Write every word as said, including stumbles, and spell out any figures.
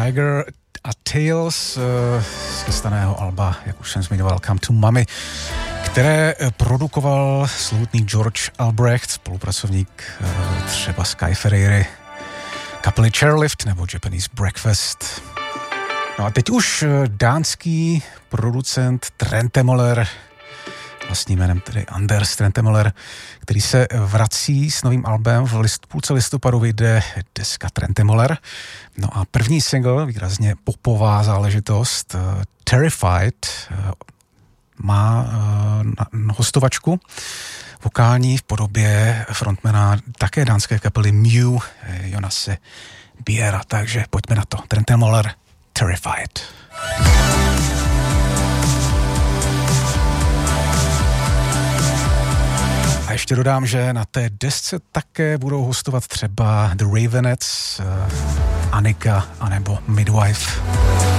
Tiger a Tales z chystaného alba, jak už jsem zmiňoval, Come to Mommy, které produkoval slovutný George Albrecht, spolupracovník třeba Sky Ferreira, kapely Chairlift nebo Japanese Breakfast. No a teď už dánský producent Trentemøller, vlastním jménem tedy Anders Trentemøller, který se vrací s novým albem. V list, půlce listopadu vyjde deska Trentemøller. No a první single, výrazně popová záležitost, uh, Terrified, uh, má uh, hostovačku vokální v podobě frontmana také dánské kapely Mew, Jonase Biera. Takže pojďme na to. Trentemøller, Terrified. A ještě dodám, že na té desce také budou hostovat třeba The Ravenettes, uh, Annika anebo Midwife.